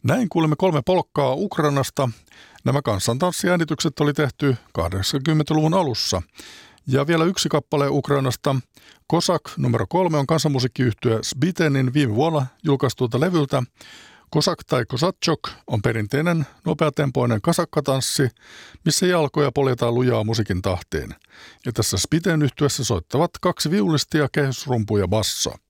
Näin kuulemme 3 polkkaa Ukrainasta. Nämä kansantanssiäänitykset oli tehty 80-luvun alussa. Ja vielä yksi kappale Ukrainasta. Kosak numero 3 on kansanmusiikkiyhtye Sbitenin viime vuonna julkaistulta levyltä. Kosak tai Kosatchok on perinteinen nopeatempoinen kasakkatanssi, missä jalkoja poljetaan lujaa musiikin tahtiin. Ja tässä Sbiten yhtyeessä soittavat 2 viulistia, kehysrumpu ja basso.